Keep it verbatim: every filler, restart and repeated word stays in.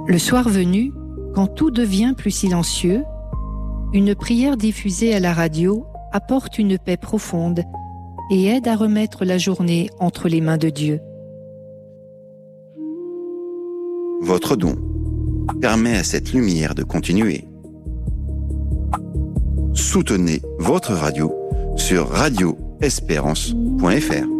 Le soir venu, quand tout devient plus silencieux, une prière diffusée à la radio apporte une paix profonde et aide à remettre la journée entre les mains de Dieu. Votre don permet à cette lumière de continuer. Soutenez votre radio sur radio espérance point f r.